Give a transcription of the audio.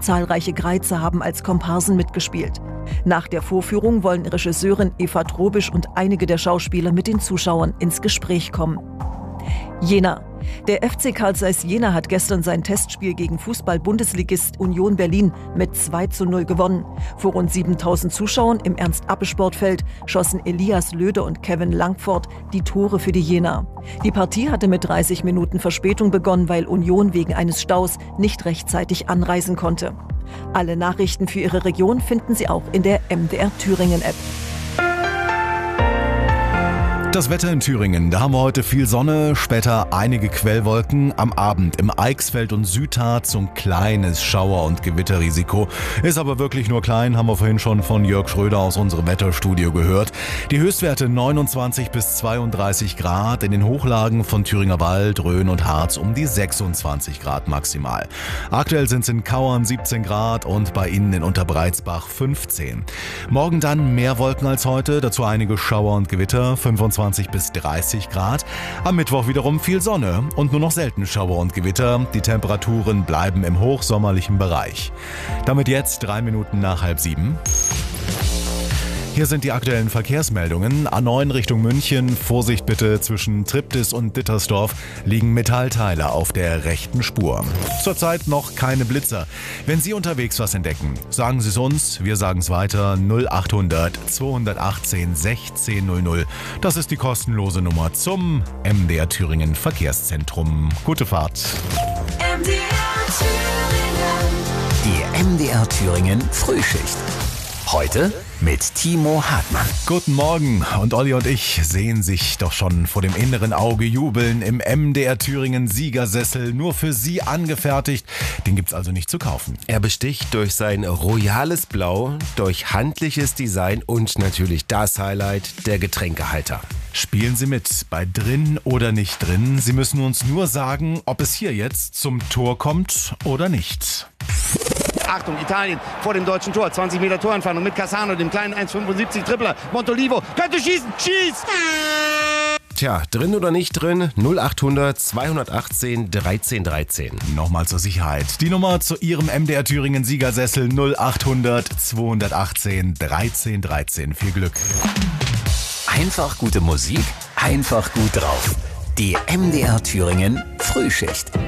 Zahlreiche Greizer haben als Komparsen mitgespielt. Nach der Vorführung wollen Regisseurin Eva Trobisch und einige der Schauspieler mit den Zuschauern ins Gespräch kommen. Jena. Der FC Carl Zeiss Jena hat gestern sein Testspiel gegen Fußball-Bundesligist Union Berlin mit 2:0 gewonnen. Vor rund 7.000 Zuschauern im Ernst-Abbe-Sportfeld schossen Elias Löde und Kevin Langford die Tore für die Jener. Die Partie hatte mit 30 Minuten Verspätung begonnen, weil Union wegen eines Staus nicht rechtzeitig anreisen konnte. Alle Nachrichten für Ihre Region finden Sie auch in der MDR Thüringen-App. Das Wetter in Thüringen, da haben wir heute viel Sonne, später einige Quellwolken, am Abend im Eichsfeld und Südharz so ein kleines Schauer- und Gewitterrisiko. Ist aber wirklich nur klein, haben wir vorhin schon von Jörg Schröder aus unserem Wetterstudio gehört. Die Höchstwerte 29 bis 32 Grad, in den Hochlagen von Thüringer Wald, Rhön und Harz um die 26 Grad maximal. Aktuell sind es in Kauern 17 Grad und bei Ihnen in Unterbreitsbach 15. Morgen dann mehr Wolken als heute, dazu einige Schauer und Gewitter, 25 bis 30 Grad. Am Mittwoch wiederum viel Sonne und nur noch selten Schauer und Gewitter. Die Temperaturen bleiben im hochsommerlichen Bereich. Damit jetzt 3 Minuten nach 6:30. Hier sind die aktuellen Verkehrsmeldungen. A9 Richtung München. Vorsicht bitte, zwischen Triptis und Dittersdorf liegen Metallteile auf der rechten Spur. Zurzeit noch keine Blitzer. Wenn Sie unterwegs was entdecken, sagen Sie es uns. Wir sagen es weiter. 0800 218 1600. Das ist die kostenlose Nummer zum MDR Thüringen Verkehrszentrum. Gute Fahrt. MDR Thüringen. Die MDR Thüringen Frühschicht. Heute mit Timo Hartmann. Guten Morgen, und Olli und ich sehen sich doch schon vor dem inneren Auge jubeln im MDR Thüringen Siegersessel, nur für Sie angefertigt. Den gibt's also nicht zu kaufen. Er besticht durch sein royales Blau, durch handliches Design und natürlich das Highlight, der Getränkehalter. Spielen Sie mit, bei drin oder nicht drin. Sie müssen uns nur sagen, ob es hier jetzt zum Tor kommt oder nicht. Achtung, Italien vor dem deutschen Tor. 20 Meter Torentfernung mit Cassano, dem kleinen 1,75 Tripler. Montolivo könnte schießen. Schießt! Tja, drin oder nicht drin? 0800 218 1313. Nochmal zur Sicherheit. Die Nummer zu Ihrem MDR Thüringen Siegersessel 0800 218 1313. Viel Glück. Einfach gute Musik, einfach gut drauf. Die MDR Thüringen Frühschicht.